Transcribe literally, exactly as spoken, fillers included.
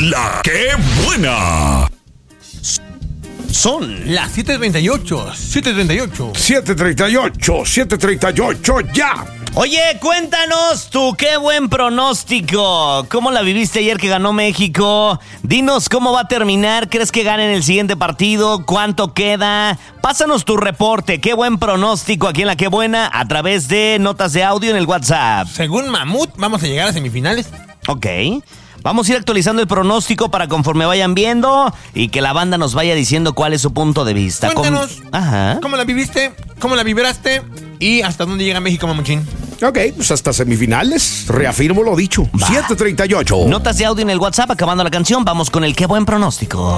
La que buena. Son las siete treinta y ocho, siete treinta y ocho. siete treinta y ocho, siete treinta y ocho, ya. Oye, cuéntanos tu qué buen pronóstico. ¿Cómo la viviste ayer que ganó México? Dinos cómo va a terminar. ¿Crees que gane en el siguiente partido? ¿Cuánto queda? Pásanos tu reporte. Qué buen pronóstico aquí en La Qué Buena a través de notas de audio en el WhatsApp. Según Mamut, vamos a llegar a semifinales. Ok. Vamos a ir actualizando el pronóstico para conforme vayan viendo y que la banda nos vaya diciendo cuál es su punto de vista. Cuéntanos Com- Ajá. cómo la viviste, cómo la vibraste y hasta dónde llega México, Mamuchín. Ok, pues hasta semifinales. Reafirmo lo dicho. Va. siete treinta y ocho. Notas de audio en el WhatsApp acabando la canción. Vamos con el qué buen pronóstico.